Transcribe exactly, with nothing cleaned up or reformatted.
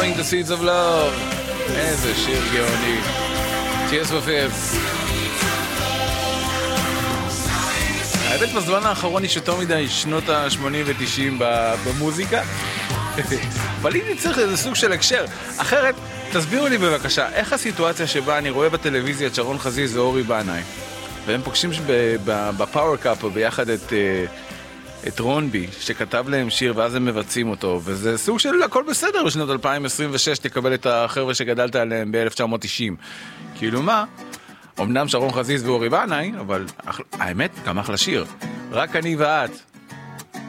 The Seeds of Love. איזה שיר גאוני. Tears for Fears. האמת בזמן האחרון יש יותר מדי שנות ה-שמונים ו-תשעים במוזיקה. אבל אם נצטרך איזה סוג של הקשר. אחרת, תסבירו לי בבקשה, איך הסיטואציה שבה אני רואה בטלוויזיה את שרון חזיז ואורי בנאי, והם פוגשים בפאוור קאפ ביחד את... את רונבי, שכתב להם שיר ואז הם מבצעים אותו, וזה סוג של הכל בסדר בשנות אלפיים עשרים ושש, תקבל את החבר'ה שגדלת עליהם ב-אלף תשע מאות תשעים. כאילו מה? אמנם שרון חזיז ואורי בנאי, אבל האמת, גם אחלה שיר. רק אני ואת.